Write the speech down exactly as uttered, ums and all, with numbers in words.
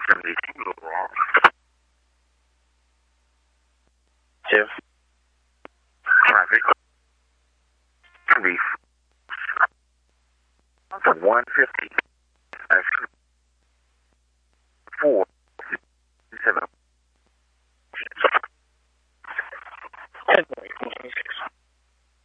seventy-two overall. Two. Traffic. Three. one fifty. That's